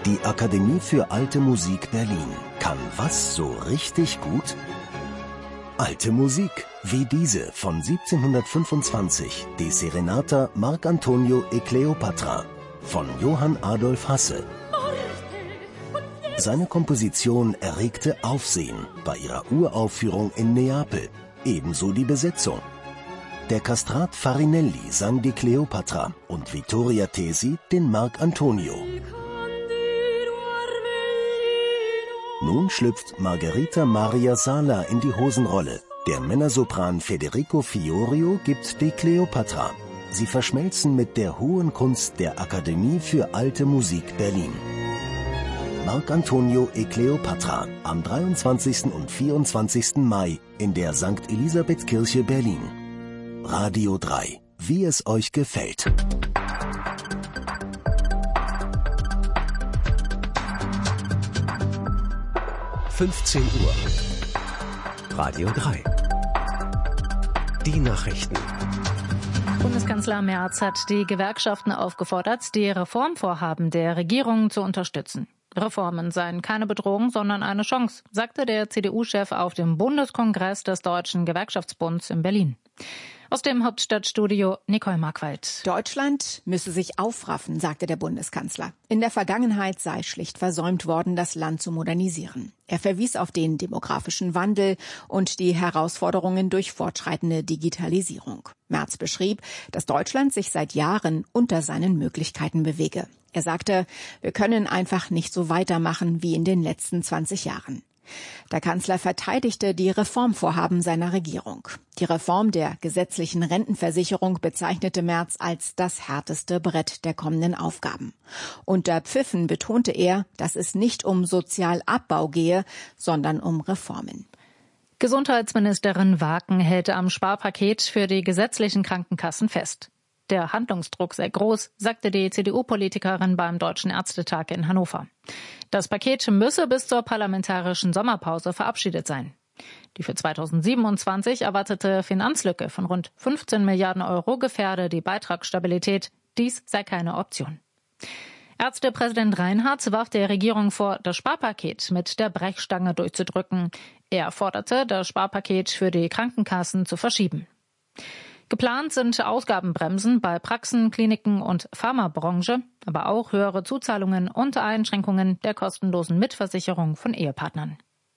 Die Akademie für Alte Musik Berlin kann was so richtig gut? Alte Musik, wie diese von 1725, die Serenata Marc Antonio e Cleopatra von Johann Adolf Hasse. Seine Komposition erregte Aufsehen bei ihrer Uraufführung in Neapel, ebenso die Besetzung. Der Kastrat Farinelli sang die Cleopatra und Vittoria Tesi den Marc Antonio. Nun schlüpft Margherita Maria Sala in die Hosenrolle. Der Männersopran Federico Fiorio gibt die Cleopatra. Sie verschmelzen mit der hohen Kunst der Akademie für Alte Musik Berlin. Marc Antonio e Cleopatra am 23. und 24. Mai in der St. Elisabethkirche Berlin. Radio 3, wie es euch gefällt. (15 Uhr) Radio 3. Die Nachrichten. Bundeskanzler Merz hat die Gewerkschaften aufgefordert, die Reformvorhaben der Regierung zu unterstützen. Reformen seien keine Bedrohung, sondern eine Chance, sagte der CDU-Chef auf dem Bundeskongress des Deutschen Gewerkschaftsbunds in Berlin. Aus dem Hauptstadtstudio Nicole Markwald. Deutschland müsse sich aufraffen, sagte der Bundeskanzler. In der Vergangenheit sei schlicht versäumt worden, das Land zu modernisieren. Er verwies auf den demografischen Wandel und die Herausforderungen durch fortschreitende Digitalisierung. Merz beschrieb, dass Deutschland sich seit Jahren unter seinen Möglichkeiten bewege. Er sagte, wir können einfach nicht so weitermachen wie in den letzten 20 Jahren. Der Kanzler verteidigte die Reformvorhaben seiner Regierung. Die Reform der gesetzlichen Rentenversicherung bezeichnete Merz als das härteste Brett der kommenden Aufgaben. Unter Pfiffen betonte er, dass es nicht um Sozialabbau gehe, sondern um Reformen. Gesundheitsministerin Waken hält am Sparpaket für die gesetzlichen Krankenkassen fest. Der Handlungsdruck sei groß, sagte die CDU-Politikerin beim Deutschen Ärztetag in Hannover. Das Paket müsse bis zur parlamentarischen Sommerpause verabschiedet sein. Die für 2027 erwartete Finanzlücke von rund 15 Milliarden Euro gefährde die Beitragsstabilität. Dies sei keine Option. Ärztepräsident Reinhardt warf der Regierung vor, das Sparpaket mit der Brechstange durchzudrücken. Er forderte, das Sparpaket für die Krankenkassen zu verschieben. Geplant sind Ausgabenbremsen bei Praxen, Kliniken und Pharmabranche, aber auch höhere Zuzahlungen und Einschränkungen der kostenlosen Mitversicherung von Ehepartnern.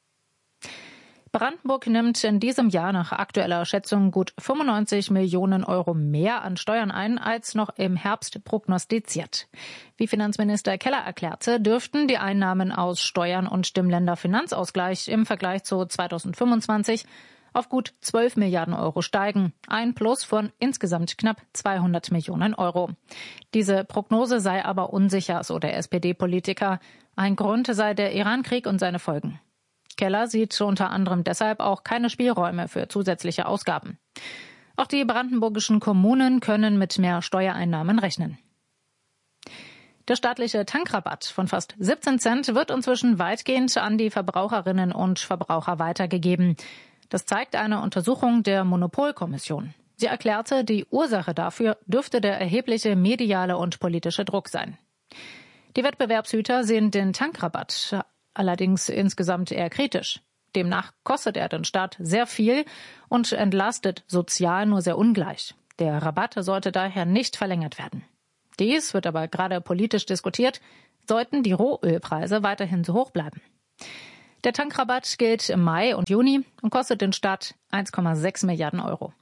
Brandenburg nimmt in diesem Jahr nach aktueller Schätzung gut 95 Millionen Euro mehr an Steuern ein, als noch im Herbst prognostiziert. Wie Finanzminister Keller erklärte, dürften die Einnahmen aus Steuern und dem Länderfinanzausgleich im Vergleich zu 2025 auf gut 12 Milliarden Euro steigen, ein Plus von insgesamt knapp 200 Millionen Euro. Diese Prognose sei aber unsicher, so der SPD-Politiker. Ein Grund sei der Iran-Krieg und seine Folgen. Keller sieht unter anderem deshalb auch keine Spielräume für zusätzliche Ausgaben. Auch die brandenburgischen Kommunen können mit mehr Steuereinnahmen rechnen. Der staatliche Tankrabatt von fast 17 Cent wird inzwischen weitgehend an die Verbraucherinnen und Verbraucher weitergegeben. Das zeigt eine Untersuchung der Monopolkommission. Sie erklärte, die Ursache dafür dürfte der erhebliche mediale und politische Druck sein. Die Wettbewerbshüter sehen den Tankrabatt allerdings insgesamt eher kritisch. Demnach kostet er den Staat sehr viel und entlastet sozial nur sehr ungleich. Der Rabatt sollte daher nicht verlängert werden. Dies wird aber gerade politisch diskutiert, sollten die Rohölpreise weiterhin so hoch bleiben. Der Tankrabatt gilt im Mai und Juni und kostet den Staat 1,6 Milliarden Euro.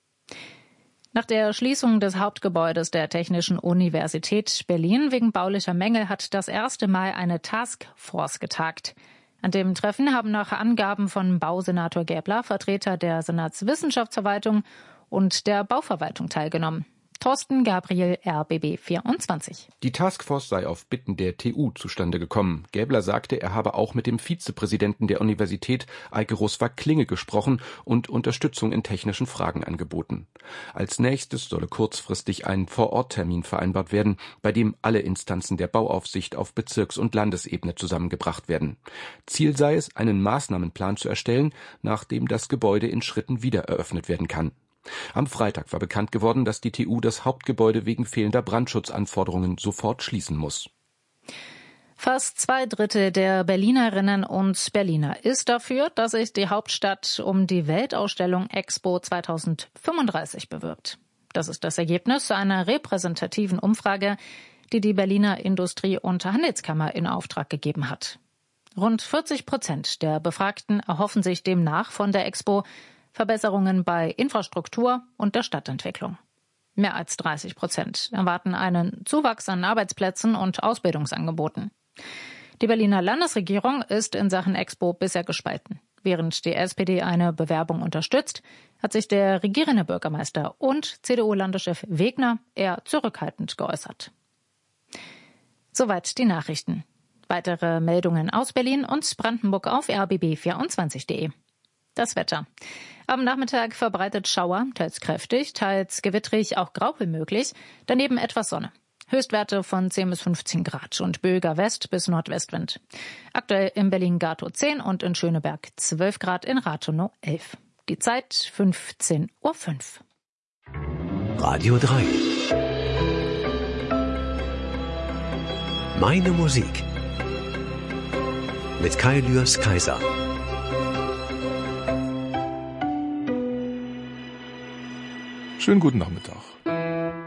Nach der Schließung des Hauptgebäudes der Technischen Universität Berlin wegen baulicher Mängel hat das erste Mal eine Taskforce getagt. An dem Treffen haben nach Angaben von Bausenator Gäbler Vertreter der Senatswissenschaftsverwaltung und der Bauverwaltung teilgenommen. Thorsten Gabriel, RBB 24. Die Taskforce sei auf Bitten der TU zustande gekommen. Gäbler sagte, er habe auch mit dem Vizepräsidenten der Universität, Eike Roswag-Klinge, gesprochen und Unterstützung in technischen Fragen angeboten. Als nächstes solle kurzfristig ein Vor-Ort-Termin vereinbart werden, bei dem alle Instanzen der Bauaufsicht auf Bezirks- und Landesebene zusammengebracht werden. Ziel sei es, einen Maßnahmenplan zu erstellen, nachdem das Gebäude in Schritten wieder eröffnet werden kann. Am Freitag war bekannt geworden, dass die TU das Hauptgebäude wegen fehlender Brandschutzanforderungen sofort schließen muss. Fast 2/3 der Berlinerinnen und Berliner ist dafür, dass sich die Hauptstadt um die Weltausstellung Expo 2035 bewirbt. Das ist das Ergebnis einer repräsentativen Umfrage, die die Berliner Industrie- und Handelskammer in Auftrag gegeben hat. Rund 40% der Befragten erhoffen sich demnach von der Expo Verbesserungen bei Infrastruktur und der Stadtentwicklung. Mehr als 30% erwarten einen Zuwachs an Arbeitsplätzen und Ausbildungsangeboten. Die Berliner Landesregierung ist in Sachen Expo bisher gespalten. Während die SPD eine Bewerbung unterstützt, hat sich der regierende Bürgermeister und CDU-Landeschef Wegner eher zurückhaltend geäußert. Soweit die Nachrichten. Weitere Meldungen aus Berlin und Brandenburg auf rbb24.de. Das Wetter. Am Nachmittag verbreitet Schauer, teils kräftig, teils gewittrig, auch Graupel möglich, daneben etwas Sonne. Höchstwerte von 10 bis 15 Grad und böiger West- bis Nordwestwind. Aktuell in Berlin-Gatow 10 und in Schöneberg 12 Grad, in Rathenow 11. Die Zeit 15:05 Uhr. Radio 3. Meine Musik. Mit Kai Lührs Kaiser. Schönen guten Nachmittag.